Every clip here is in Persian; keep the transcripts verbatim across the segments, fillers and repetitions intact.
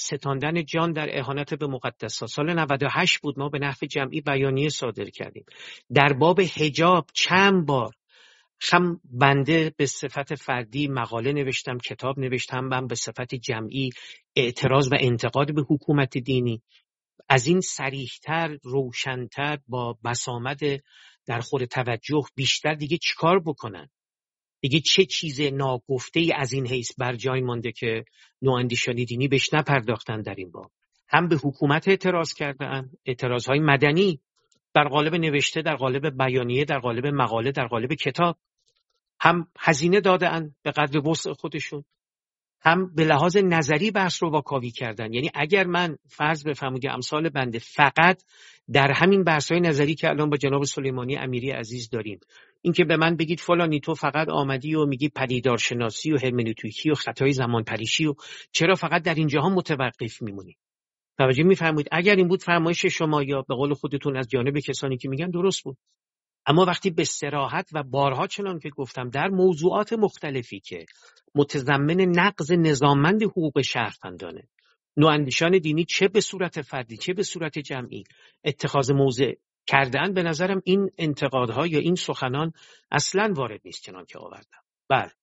ستاندن جان در اهانت به مقدسات. سال نود و هشت بود ما به نحو جمعی بیانیه صادر کردیم. در باب حجاب چند بار هم بنده به صفت فردی مقاله نوشتم، کتاب نوشتم، هم به صفت جمعی اعتراض و انتقاد به حکومت دینی. از این صریح‌تر، روشن‌تر، با بسامد در خور توجه بیشتر دیگه چیکار بکنن؟ دیگه چه چیز ناگفته ای از این حیث بر جای مانده که نواندیشان دینی بهش نپرداختن در این باب؟ هم به حکومت اعتراض کردن، اعتراضهای مدنی در قالب نوشته، در قالب بیانیه، در قالب مقاله، در قالب کتاب. هم هزینه دادن به قدر وسع خودشون، هم به لحاظ نظری بحث رو واکاوی کردن. یعنی اگر من فرض بفرمایید که امثال بنده فقط در همین بحث‌های نظری که الان با جناب سلیمانی امیری عزیز داریم، اینکه به من بگید فلانی تو فقط آمدی و میگی پدیدارشناسی و هرمنوتیکی و خطای زمان پریشی و چرا فقط در اینجاها متوقف میمونی؟ توجه میفرمایید؟ اگر این بود فرمایش شما یا به قول خودتون از جانب کسانی که میگن درست بود. اما وقتی به صراحت و بارها چنان که گفتم در موضوعات مختلفی که متضمن نقض نظاممند حقوق شهروندانه، نواندیشان دینی چه به صورت فردی چه به صورت جمعی اتخاذ موضع کردن، به نظرم این انتقادها یا این سخنان اصلا وارد نیست چنان که آوردم. بله.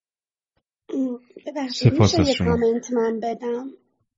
ببخشید میشه یه کامنت من بدم؟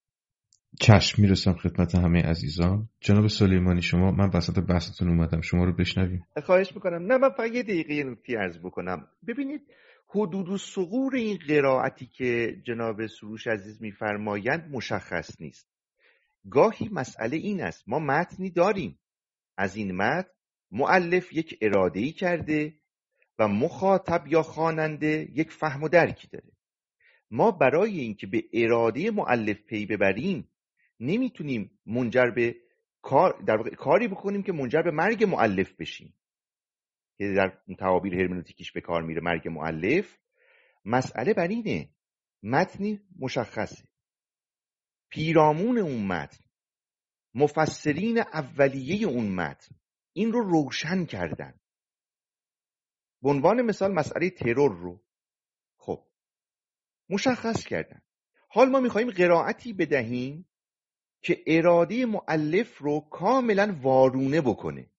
چشم، میرسم خدمت همه عزیزان. جناب سلیمانی شما، من وسط بحثتون اومدم، شما رو بشنویم. خواهش میکنم. نه من فقط یه دقیقه یه نکته عرض بکنم. ببینید حدود و ثغور این قرائتی که جناب سروش عزیز میفرمایند مشخص نیست. گاهی مسئله این است ما متنی داریم، از این متن مؤلف یک اراده‌ای کرده و مخاطب یا خواننده یک فهم و درکی داره. ما برای اینکه به اراده مؤلف پی ببریم نمیتونیم منجر به کار در واقع کاری بکنیم که منجر به مرگ مؤلف بشیم که در تعابیر هرمنوتیکیش به کار میره مرگ مؤلف. مسئله بر اینه متنی مشخصه، پیرامون اون متن، مفسرین اولیه اون متن این رو روشن کردن. به عنوان مثال مسئله ترور رو خب مشخص کردن. حال ما میخواییم قرائتی بدهیم که اراده مؤلف رو کاملا وارونه بکنه.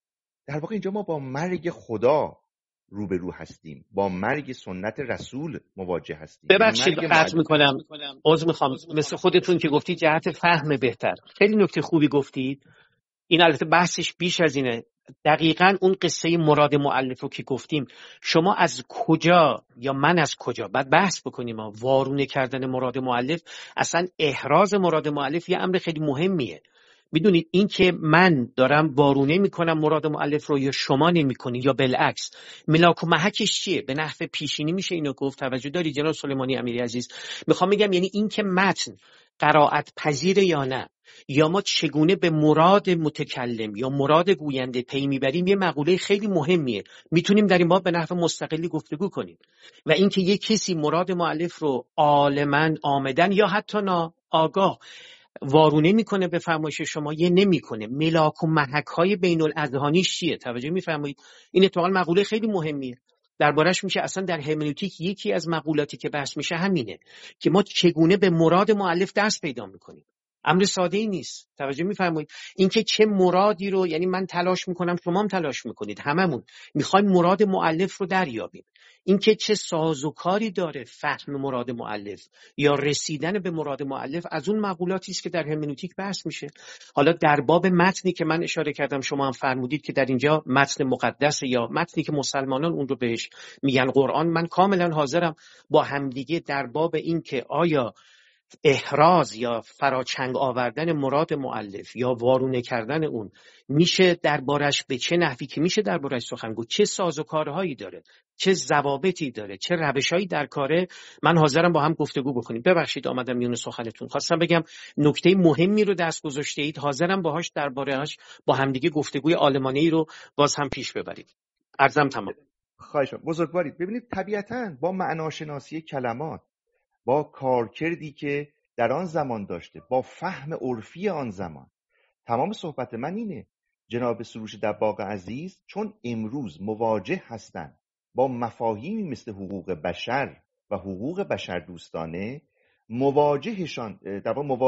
در واقع اینجا ما با مرگ خدا روبرو هستیم، با مرگ سنت رسول مواجه هستیم. ببخشید قطع میکنم، عذر میخوام. مثل خودتون که گفتید جهت فهم بهتر، خیلی نکته خوبی گفتید. این البته بحثش بیش از اینه. دقیقاً اون قصه مراد مؤلف رو که گفتیم، شما از کجا یا من از کجا بعد بحث بکنیم. وارونه کردن مراد مؤلف، اصلا احراز مراد مؤلف یه امر خیلی مهمیه. میدونید این که من دارم وارونه میکنم مراد مؤلف رو یا شما نمیکنی یا بالعکس، ملاک و محکش چیه؟ به نحو پیشینی میشه اینو گفت. توجه داری جناب سلیمانی امیری عزیز؟ میخوام بگم یعنی این که متن قرائت پذیر یا نه، یا ما چگونه به مراد متکلم یا مراد گوینده پی میبریم، یه مقوله خیلی مهمیه. میتونیم در این باب به نحو مستقلی گفتگو کنیم. و اینکه یک کسی مراد مؤلف رو عالماً آمدن یا حتی ناآگاه وارونه میکنه به فرمایش شما، یه نمیکنه، ملاک و محک های بین الاذهانیش چیه؟ توجه میفرمایید؟ این اتفاقا مقوله خیلی مهمیه. دربارش میشه اصلا در هرمنوتیک یکی از مقولاتی که بحث میشه همینه که ما چگونه به مراد مؤلف دست پیدا میکنیم. امر ساده ای نیست. توجه میفرمایید؟ اینکه چه مرادی رو، یعنی من تلاش میکنم، شما هم تلاش میکنید، هممون میخوایم مراد مؤلف رو دریابیم. اینکه چه سازوکاری داره فهم مراد مؤلف یا رسیدن به مراد مؤلف، از اون مقولاتی است که در هرمنوتیک بحث میشه. حالا در باب متنی که من اشاره کردم، شما هم فرمودید که در اینجا متن مقدس یا متنی که مسلمانان اون رو بهش میگن قرآن، من کاملا حاضرم با همدیگه در باب این که آیا احراز یا فراچنگ آوردن مراد مؤلف یا وارونه کردن اون میشه دربارش به چه نحوی که میشه دربارش سخن گفت، چه سازوکارهایی داره، چه ضوابطی داره، چه روشهایی در کاره، من حاضرم با هم گفتگو بکنیم. ببخشید آمدم میون سخنتون، خواستم بگم نکته مهمی رو دست گذاشته اید، حاضرم باهاش درباره‌اش با همدیگه گفتگوی عالمانه‌ای رو باز هم پیش ببریم. عرضم تمام. خواهش می‌کنم. بزرگوارید. ببینید طبیعتاً با معناشناسی کلمات، با کارکردی که در آن زمان داشته، با فهم عرفی آن زمان، تمام صحبت من اینه جناب سروش دباغ عزیز چون امروز مواجه هستند با مفاهیمی مثل حقوق بشر و حقوق بشر دوستانه، مواجهشان در واقع